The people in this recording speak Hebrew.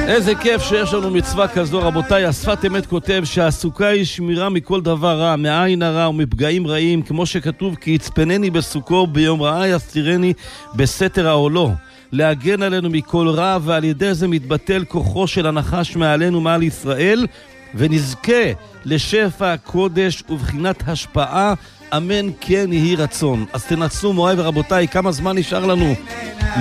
איזה כיף שיש לנו מצווה כזו, רבותיי. השפת אמת כותב שהסוכה היא שמירה מכל דבר רע, מעין הרע ומפגעים רעים, כמו שכתוב, כי יצפנני בסוכו ביום רעה יסתירני בסתר העולו. להגן עלינו מכל רע, ועל ידי זה מתבטל כוחו של הנחש מעלינו מעל ישראל, ונזכה לשפע הקודש ובחינת השפעה, אמן כן יהי רצון. אז תנסו מוריי ורבותיי, כמה זמן נשאר לנו?